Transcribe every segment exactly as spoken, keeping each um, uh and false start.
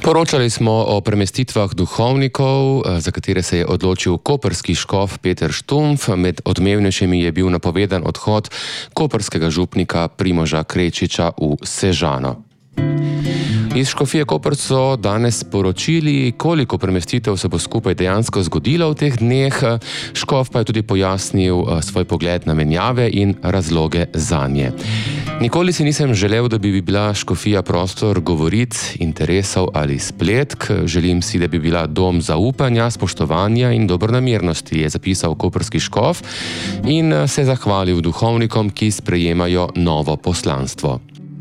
Poročali smo o premestitvah duhovnikov, za katere se je odločil koprski škof Peter Štumpf. Med odmevnejšimi je bil napovedan odhod koprskega župnika Primoža Krečiča v Sežano. Iz škofije Koper so danes sporočili, koliko premestitev se bo skupaj dejansko zgodilo v teh dneh. Škof pa je tudi pojasnil svoj pogled na menjave in razloge zanje. Nikoli si nisem želel, da bi bila škofija prostor govoric, interesov ali spletk. Želim si, da bi bila dom zaupanja, spoštovanja in dobronamernosti, je zapisal koprski škof in se zahvalil duhovnikom, ki sprejemajo novo poslanstvo.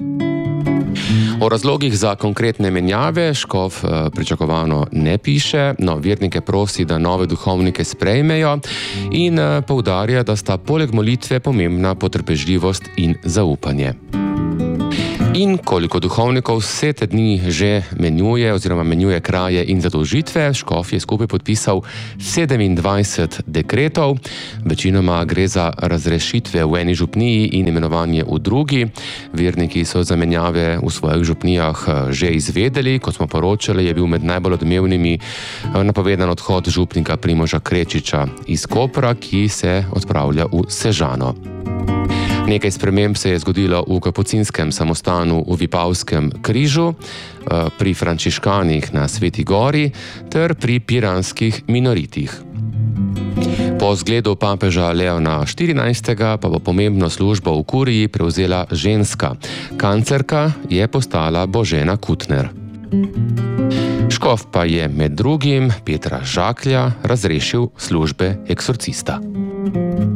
O razlogih za konkretne menjave škof pričakovano ne piše, no vernike prosi, da nove duhovnike sprejmejo in poudarja, da sta poleg molitve pomembna potrpežljivost in zaupanje. In koliko duhovnikov vse te dni že menjuje oziroma menjuje kraje in zadolžitve, škof je skupaj podpisal sedemindvajset dekretov. Večinoma gre za razrešitve v eni župniji in imenovanje v drugi. Verniki so zamenjave v svojih župnijah že izvedeli. Kot smo poročali, je bil med najbolj odmevnimi napovedan odhod župnika Primoža Krečiča iz Kopra, ki se odpravlja v Sežano. Nekaj sprememb se je zgodilo v kapucinskem samostanu v Vipavskem križu, pri frančiškanih na Sveti gori ter pri piranskih minoritih. Po zgledu papeža Leona štirinajstega pa bo pomembno službo v kuriji prevzela ženska. Kanclerka je postala Božena Kutner. Škof pa je med drugim Petra Žaklja razrešil službe eksorcista.